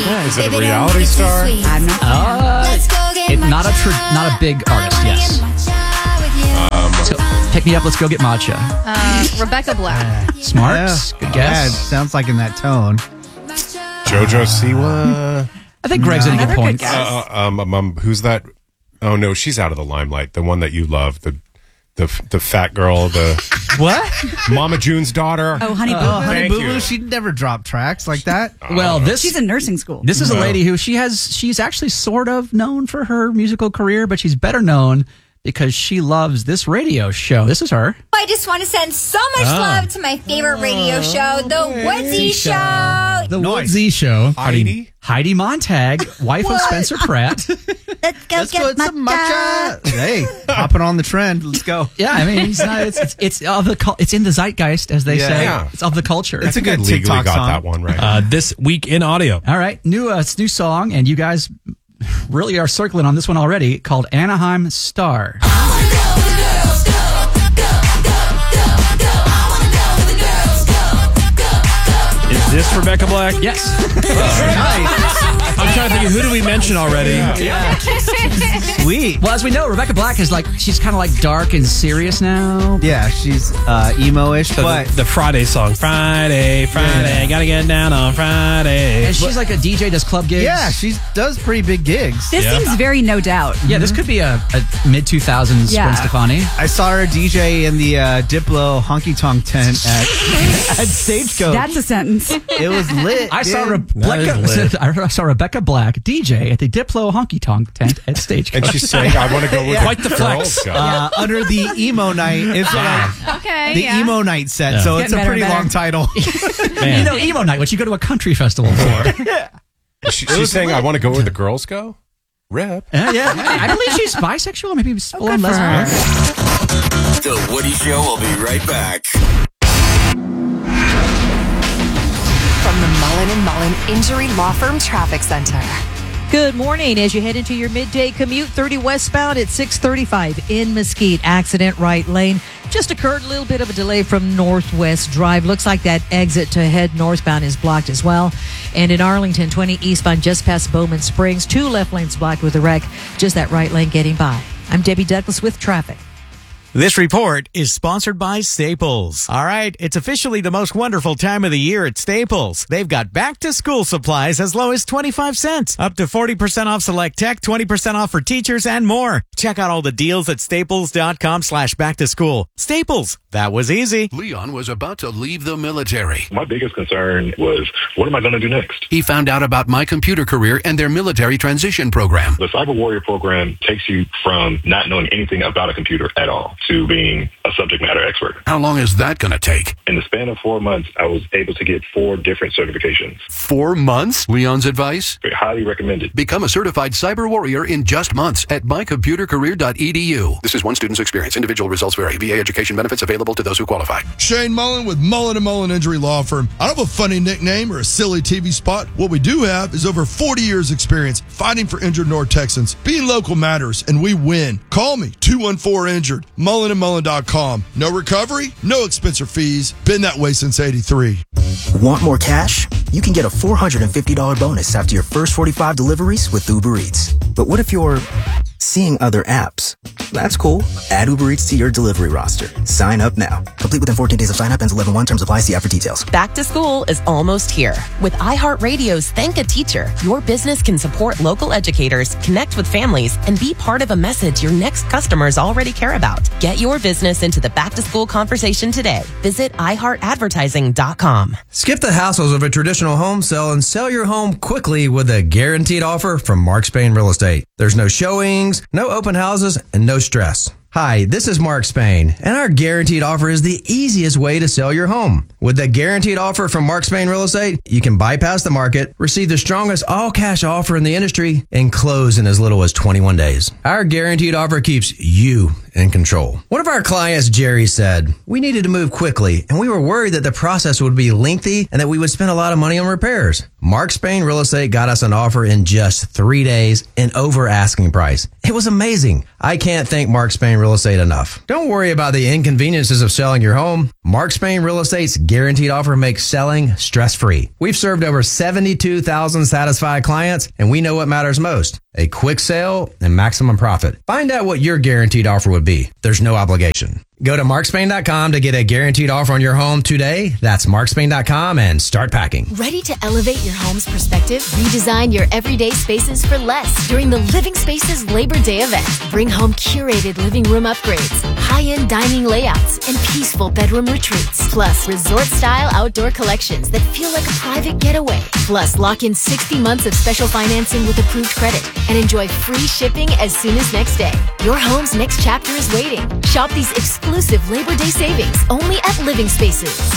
Yeah, is it a reality star? I'm not. Not a big artist. Yes. So, pick me up. Let's go get matcha. Rebecca Black. Smart. Good guess. Yeah, it sounds like in that tone. JoJo Siwa. I think Greg's going to get Another good points. guess. Who's that? Oh no, she's out of the limelight. The one that you love, the fat girl, the What? Mama June's daughter. Oh, Honey Boo Oh, Boo. Honey Thank Boo Boo, you. she'd never drop tracks like that. Well, She's in nursing school. This is a lady who she's actually sort of known for her musical career, but she's better known because she loves this radio show. This is her. I just want to send so much love to my favorite radio show, The Woodsy Show. The Woodsy Show. Heidi Montag, wife of Spencer Pratt. Let's go Let's get put some matcha. matcha. Hey, hopping on the trend. Let's go. Yeah, I mean, it's of the it's in the zeitgeist, as they say. Yeah. It's of the culture. It's a good legally TikTok got song. that one right. This week in audio. All right, new song, and you guys really are circling on this one already, called Anaheim Star. Is this Rebecca Black? Yes. I'm trying to think of who do we mention already? Sweet. Well, as we know, Rebecca Black is she's kind of like dark and serious now. Yeah, she's emo-ish, So but the Friday song. Friday, gotta get down on Friday. And she's like a DJ, does club gigs. yeah, she does pretty big gigs. This seems very No Doubt. Yeah, this could be a mid-2000s Yeah. Gwen Stefani. I saw her DJ in the Diplo honky tonk tent at Stagecoach. That's a sentence. It was lit. I saw dude. I saw Rebecca Black DJ at the Diplo honky tonk tent at Stagecoach. And she's saying, "I want to go with Quite the flex. Girls Go." Under the emo night. It's Okay. the emo night set, so it's Getting a better pretty and long title. You know, emo night, what you go to a country festival for. She's saying, "I want to go where the girls go." Rip. Yeah. I believe she's bisexual, maybe full on lesbian. The Woody Show will be right back. From the Mullen & Mullen Injury Law Firm Traffic Center. Good morning. As you head into your midday commute, 30 westbound at 635 in Mesquite. Accident right lane. Just occurred, a little bit of a delay from Northwest Drive. Looks like that exit to head northbound is blocked as well. And in Arlington, 20 eastbound just past Bowman Springs. 2 left lanes blocked with a wreck. Just that right lane getting by. I'm Debbie Douglas with traffic. This report is sponsored by Staples. All right, it's officially the most wonderful time of the year at Staples. They've got back-to-school supplies as low as 25 cents, up to 40% off select tech, 20% off for teachers, and more. Check out all the deals at staples.com/back-to-school. Staples, that was easy. Leon was about to leave the military. My biggest concern was, what am I going to do next? He found out about My Computer Career and their military transition program. The Cyber Warrior program takes you from not knowing anything about a computer at all to being a subject matter expert. How long is that going to take? In the span of 4 months, I was able to get 4 different certifications. 4 months? Leon's advice? Highly recommended. Become a certified cyber warrior in just months at mycomputercareer.edu. This is one student's experience. Individual results vary. VA education benefits available to those who qualify. Shane Mullen with Mullen & Mullen Injury Law Firm. I don't have a funny nickname or a silly TV spot. What we do have is over 40 years experience fighting for injured North Texans. Being local matters, and we win. Call me, 214-INJURED, mullenandmullen.com. No recovery, no expense or fees. Been that way since 83. Want more cash? You can get a $450 bonus after your first 45 deliveries with Uber Eats. But what if you're seeing other apps? That's cool. Add Uber Eats to your delivery roster. Sign up now. Complete within 14 days of sign up. Ends 11/1. Terms apply. See app for details. Back to school is almost here. With iHeartRadio's Thank a Teacher, your business can support local educators, connect with families, and be part of a message your next customers already care about. Get your business into the back to school conversation today. Visit iHeartAdvertising.com. Skip the hassles of a traditional home sale and sell your home quickly with a guaranteed offer from Mark Spain Real Estate. There's no showings, no open houses, and no stress. Hi, this is Mark Spain, and our guaranteed offer is the easiest way to sell your home. With the guaranteed offer from Mark Spain Real Estate, you can bypass the market, receive the strongest all-cash offer in the industry, and close in as little as 21 days. Our guaranteed offer keeps you in control. One of our clients, Jerry, said, "We needed to move quickly, and we were worried that the process would be lengthy and that we would spend a lot of money on repairs. Mark Spain Real Estate got us an offer in just 3 days and over asking price. It was amazing. I can't thank Mark Spain Spain Real Estate enough. Don't worry about the inconveniences of selling your home. Mark Spain Real Estate's guaranteed offer makes selling stress-free. We've served over 72,000 satisfied clients, and we know what matters most: a quick sale and maximum profit. Find out what your guaranteed offer would be. There's no obligation. Go to markspain.com to get a guaranteed offer on your home today. That's markspain.com and start packing. Ready to elevate your home's perspective? Redesign your everyday spaces for less during the Living Spaces Labor Day event. Bring home curated living room upgrades, high-end dining layouts, and peaceful bedroom retreats. Plus, resort-style outdoor collections that feel like a private getaway. Plus, lock in 60 months of special financing with approved credit and enjoy free shipping as soon as next day. Your home's next chapter is waiting. Shop these exclusive Labor Day savings only at Living Spaces.